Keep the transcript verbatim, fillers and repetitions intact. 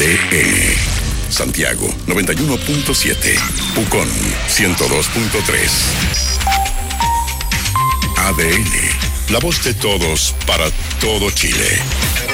D N. Santiago noventa y uno punto siete. Pucón ciento dos punto tres. A D N, la voz de todos para todo Chile.